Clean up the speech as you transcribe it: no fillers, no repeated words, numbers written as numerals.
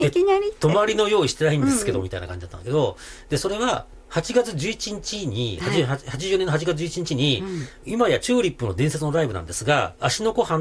いきなり泊まりの用意してないんですけど、みたいな感じだったんだけど、で、それは、8月11日に、80年の8月11日に、今やチューリップの伝説のライブなんですが、芦ノ湖畔